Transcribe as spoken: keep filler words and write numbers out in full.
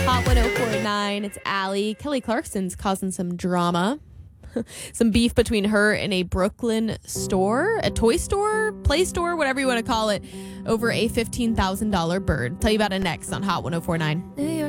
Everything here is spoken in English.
Hot one oh four point nine. It's Allie. Kelly Clarkson's causing some drama. Some beef between her and a Brooklyn store, a toy store, play store, whatever you want to call it, over a fifteen thousand dollars bird. Tell you about it next on Hot one oh four point nine.